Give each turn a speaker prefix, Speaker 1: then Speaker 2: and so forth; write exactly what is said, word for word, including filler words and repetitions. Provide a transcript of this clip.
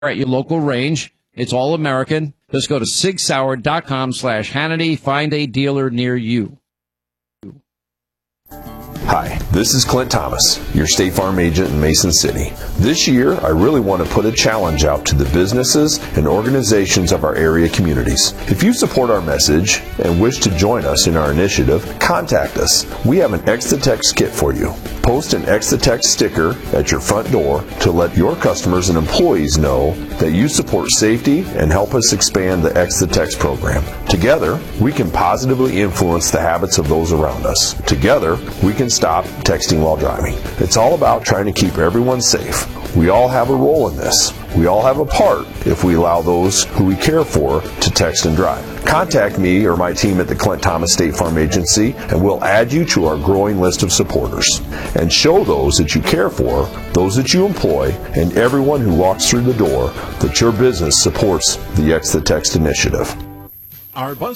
Speaker 1: at your local range. It's all American. Just go to sig sauer dot com slash Hannity. Find a dealer near you.
Speaker 2: Hi, this is Clint Thomas, your State Farm agent in Mason City. This year, I really want to put a challenge out to the businesses and organizations of our area communities. If you support our message and wish to join us in our initiative, contact us. We have an X the Text kit for you. Post an X the Text sticker at your front door to let your customers and employees know that you support safety and help us expand the X the Text program. Together, we can positively influence the habits of those around us. Together, we can stop texting while driving. It's all about trying to keep everyone safe. We all have a role in this. We all have a part if we allow those who we care for to text and drive. Contact me or my team at the Clint Thomas State Farm Agency, and we'll add you to our growing list of supporters. And show those that you care for, those that you employ, and everyone who walks through the door that your business supports the X the Text initiative.
Speaker 3: Our bus